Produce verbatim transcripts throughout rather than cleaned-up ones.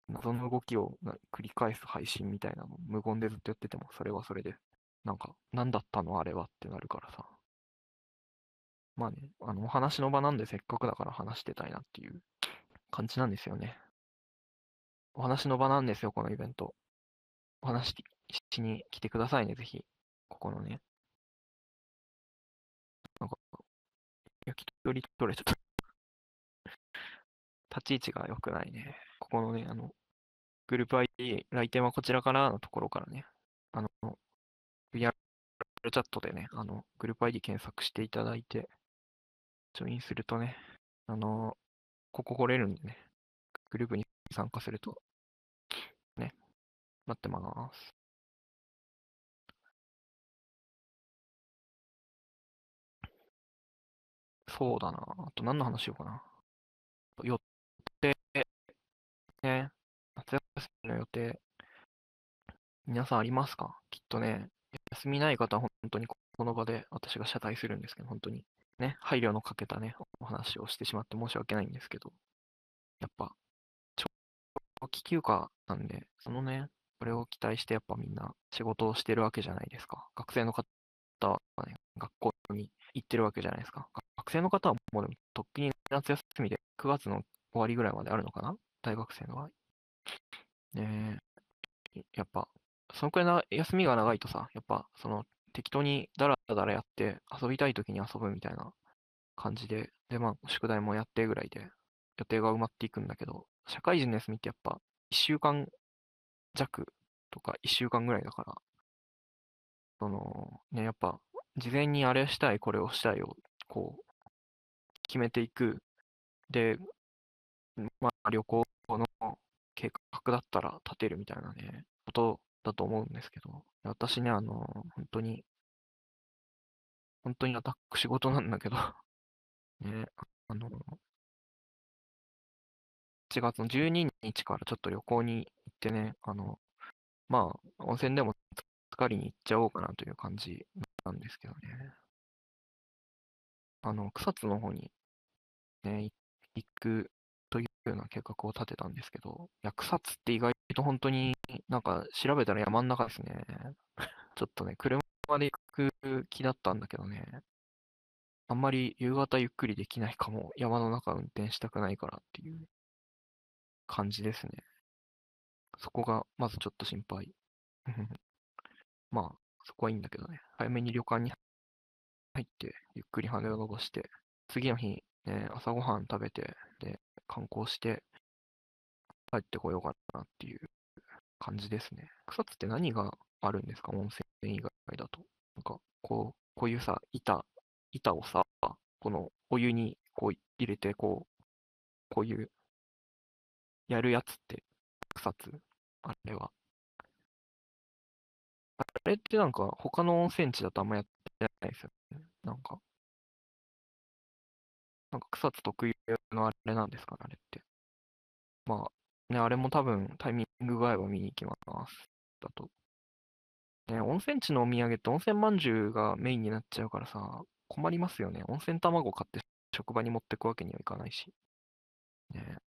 謎の動きをな繰り返す配信みたいなの無言でずっとやってても、それはそれで、なんか、何だったのあれはってなるからさ。まあね、あの、お話の場なんでせっかくだから話してたいなっていう感じなんですよね。お話の場なんですよ、このイベント。お話ししに来てくださいね、ぜひ。ここのね、なんか、焼き鳥取れちゃった。立ち位置が良くないね。ここのね、あの、グループ アイディー、来店はこちらからのところからね、あの、ブイアール チャットでね、あの、グループ アイディー 検索していただいて、ジョインするとね、あの、ここ来れるんでね、グループに参加すると、ね、なってます。そうだな。あと何の話しようかな。予定ね、夏休みの予定、皆さんありますか？きっとね、休みない方は本当にこの場で私が謝罪するんですけど、本当にね、配慮のかけたね、お話をしてしまって申し訳ないんですけど、やっぱ、長期休暇なんで、そのね、これを期待してやっぱみんな仕事をしてるわけじゃないですか。学生の方はね、学校に行ってるわけじゃないですか。学生の方はもうでもとっくに夏休みでくがつの終わりぐらいまであるのかな、大学生の場合。ねえ、やっぱ、そのくらいな休みが長いとさ、やっぱその適当にダラダラやって遊びたい時に遊ぶみたいな感じで、でまあ宿題もやってぐらいで予定が埋まっていくんだけど、社会人の休みってやっぱいっしゅうかん弱とかいっしゅうかんぐらいだから、そのね、やっぱ事前にあれしたい、これをしたいをこう決めていく。で、まあ旅行の計画だったら立てるみたいなね、ことだと思うんですけど、私ね、あの、本当に、本当にアタック仕事なんだけど、ね、あの、しちがつのじゅうににちからちょっと旅行に行ってね、あの、まあ、温泉でも浸かりに行っちゃおうかなという感じなんですけどね。あの、草津の方にね、い行くというような計画を立てたんですけど、いや、草津って意外と本当になんか調べたら山ん中ですね。ちょっとね、車で行く気だったんだけどね、あんまり夕方ゆっくりできないかも。山の中運転したくないからっていう感じですね。そこがまずちょっと心配。まあ、そこはいいんだけどね。早めに旅館に入って、ゆっくり羽を伸ばして、次の日、ね、朝ごはん食べて、で、観光して、帰ってこようかなっていう感じですね。草津って何があるんですか？温泉以外だと。なんか、こう、こういうさ、板、板をさ、このお湯にこう入れて、こう、こういうやるやつって草津、あれは。あれってなんか他の温泉地だとあんまやってないですよね。なんか、なんか草津特有のあれなんですかね、あれって。まあ、ね、あれも多分タイミングが合えば見に行きます。だと。ね、温泉地のお土産って温泉まんじゅうがメインになっちゃうからさ、困りますよね。温泉卵買って職場に持ってくわけにはいかないし。ね、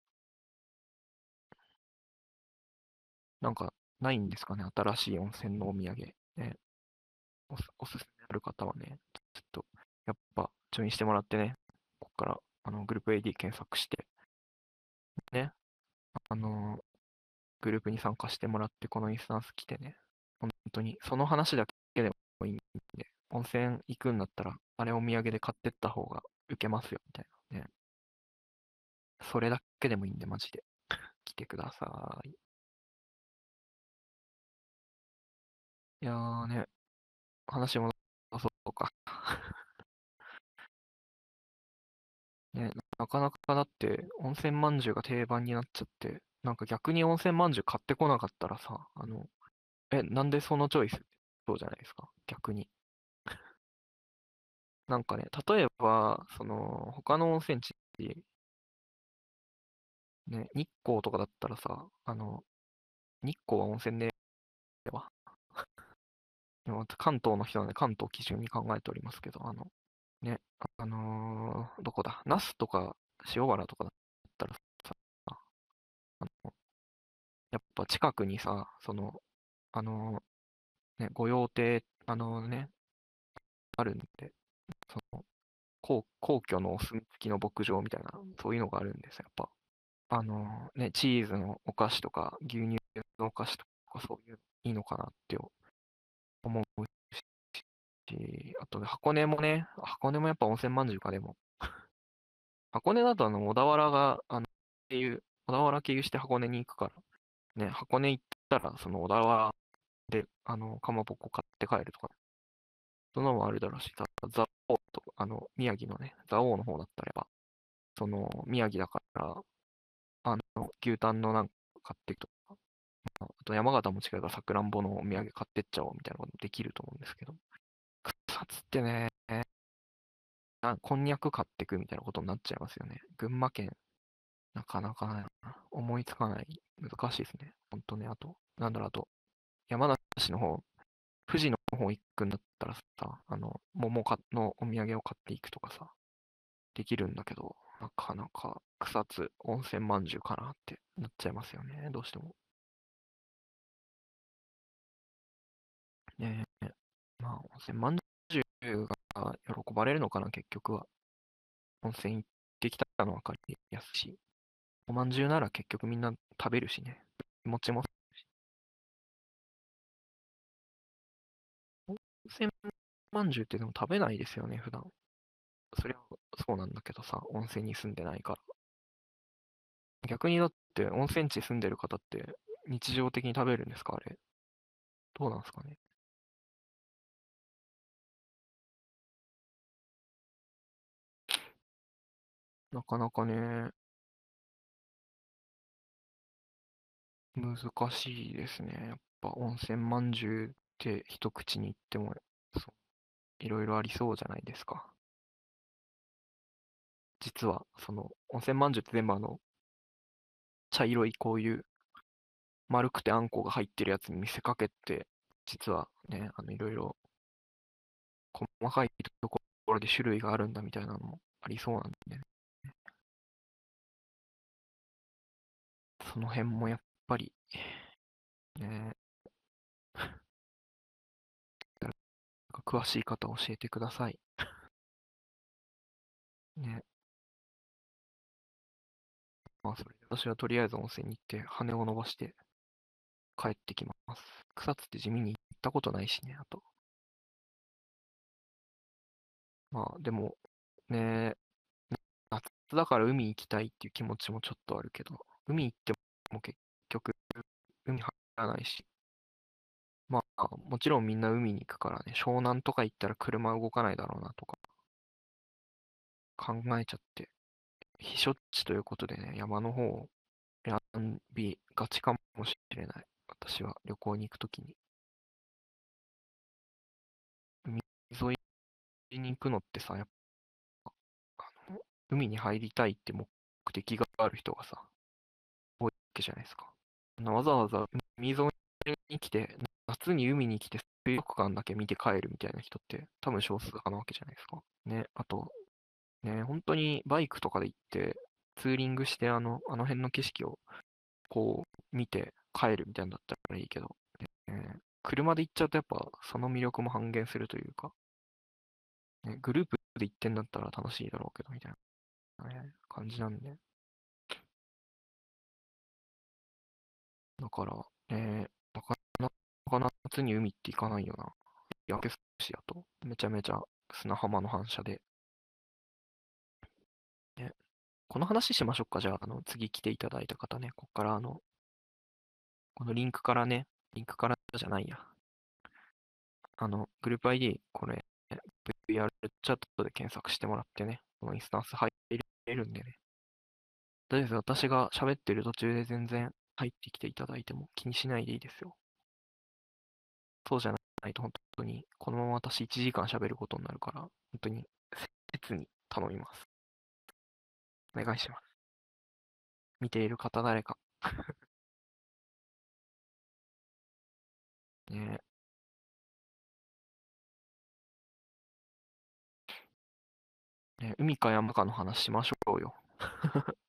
なんかないんですかね、新しい温泉のお土産。ね、おす、おすすめある方はね、ちょっと、やっぱ、ジョインしてもらってね、ここから、あの、グループ エーディー 検索して、ね、あのーグループに参加してもらって、このインスタンス来てね、本当に、その話だけでもいいんで、温泉行くんだったら、あれお土産で買ってった方が受けますよ、みたいなね。それだけでもいいんで、マジで。来てください。いやーね、話戻そうか。ね、なかなかだって温泉まんじゅうが定番になっちゃって、なんか逆に温泉まんじゅう買ってこなかったらさ、あの、え、なんでそのチョイスそうじゃないですか、逆に。なんかね、例えば、その、他の温泉地、ね、日光とかだったらさ、あの、日光は温泉では、でも関東の人なんで関東を基準に考えておりますけど、あの、ね、あのーどこだ、那須とか塩原とかだったらさ、 ぱ近くにさ、その、あのね、御用邸、あのね、あるんで、その、皇、皇居のお墨付きの牧場みたいな、そういうのがあるんですよ、やっぱ。あのね、チーズのお菓子とか、牛乳のお菓子とか、そういう、いいのかなって思うし、あとね、箱根もね、箱根もやっぱ温泉まんじゅうか、でも。箱根だとあの、小田原が、あの、経由、小田原経由して箱根に行くから、ね、箱根行ったら、その小田原で、あの、かまぼこ買って帰るとか、そんなのもあるだろうし、た蔵王と、あの、宮城のね、蔵王の方だったらやっぱ、その、宮城だから、あの、牛タンのなんか買っていくとか、あと山形も近いからさくらんぼのお土産買ってっちゃおうみたいなこともできると思うんですけど、草津ってね、あこんにゃく買ってくみたいなことになっちゃいますよね。群馬県、なかなかな思いつかない。難しいですね。本当ね。あと、なんだろう、あと、山梨の方、富士の方行くんだったらさ、あの、桃かのお土産を買っていくとかさ、できるんだけど、なかなか草津温泉まんじゅうかなってなっちゃいますよね。どうしても。ねえ。まあ、温泉まんじゅうが喜ばれるのかな、結局は。温泉行ってきたのは分かりやすいし。おまんじゅうなら結局みんな食べるしね。気持ちも。温泉まんじゅうってでも食べないですよね、普段。それはそうなんだけどさ、温泉に住んでないから。逆にだって温泉地住んでる方って日常的に食べるんですか、あれ。どうなんですかね。なかなかね、難しいですね。やっぱ温泉まんじゅうって一口に言っても、そう、いろいろありそうじゃないですか。実は、その、温泉まんじゅうって全部あの、茶色いこういう丸くてあんこが入ってるやつに見せかけて、実はね、あの、いろいろ細かいところで種類があるんだみたいなのもありそうなんでね。その辺もやっぱり、ね、なんか詳しい方教えてください。ね。まあ、それで私はとりあえず温泉に行って羽を伸ばして帰ってきます。草津って地味に行ったことないしね、あと。まあ、でも、ね、夏だから海行きたいっていう気持ちもちょっとあるけど、海行っても結局海入らないし、まあ、もちろんみんな海に行くからね、湘南とか行ったら車動かないだろうなとか考えちゃって、避暑地ということでね、山の方を選びがちかもしれない。私は旅行に行くときに。海沿いに行くのってさ、やっぱ、あの、海に入りたいって目的がある人がさ、多いわけじゃないですか。あのわざわざ海沿いに来て、夏に海に来て、水族館だけ見て帰るみたいな人って多分少数派なわけじゃないですか。ね、あと、ね、本当にバイクとかで行って、ツーリングしてあの、あの辺の景色をこう見て帰るみたいなんだったらいいけど、ね、車で行っちゃうとやっぱその魅力も半減するというか、ね、グループで行ってんだったら楽しいだろうけどみたいな、ね、感じなんで。だから、ね、なかなか夏に海って行かないよな。焼けすし、あと、めちゃめちゃ砂浜の反射で。ね、この話しましょうか。じゃあ、あの、次来ていただいた方ね、こっからあの、このリンクからね、リンクからじゃないや。あの、グループ アイディー、これ、ブイアール チャットで検索してもらってね、このインスタンス入れるんでね。とりあえず私が喋ってる途中で全然入ってきていただいても気にしないでいいですよ。そうじゃないと本当に、このまま私いちじかん喋ることになるから、本当に、切に頼みます。お願いします。見ている方誰か。ね、ね、海か山かの話しましょうよ。